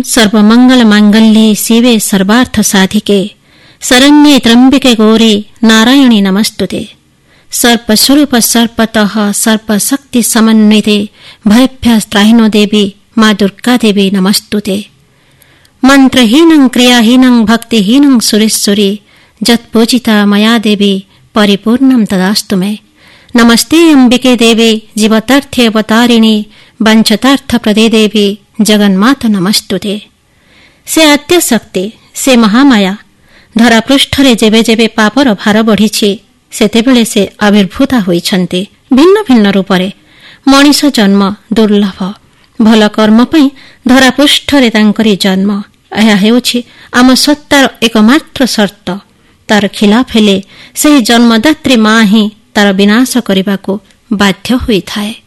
सर्वमंगल मांगल्ये शिवे सर्वार्थ साधिके शरण्ये त्र्यंबिके गौरी नारायणी नमस्तुते। सर्पस्वरूप सर्पतः सर्पशक्ति समन्विते भयभ्यस्त्राहिनो देवी मां दुर्गा देवी नमस्तुते। मंत्रहीनं क्रियाहीनं भक्तिहीनं सुरेश्वरी जत्पूजिता मया देवी परिपूर्णं तदास्तु मे। नमस्ते अंबिके देवी जीवतार्थ्यवतारिणी वंचतार्थप्रदे देवी जगन्माता नमस्तुते। से आद्य शक्ति से महामाया धरा पृष्ठरे जेबे जेबे पापर भार बढ़िछि सेतेबेले से आविर्भूता होइछन्ति भिन्न भिन्न रूपरे। मनीष जन्म दुर्लभ भल कर्म पई धरा पृष्ठरे तांकरी जन्म ଏହା ହେଉଛି ଆମ ସତ୍ତାର एकमात्र ସର୍ତ୍ତ। ତାର ଖିଲାଫ ହେଲେ ସେହି ଜନ୍ମଦାତ୍ରୀ ମା ହିଁ ତାର ବିନାଶ କରିବାକୁ ବାଧ୍ୟ ହୋଇଥାଏ।